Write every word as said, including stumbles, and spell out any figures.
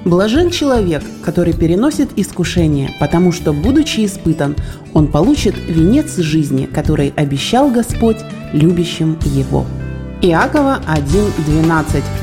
Блажен человек, который переносит искушение, потому что, будучи испытан, он получит венец жизни, который обещал Господь любящим его. Иакова один двенадцать.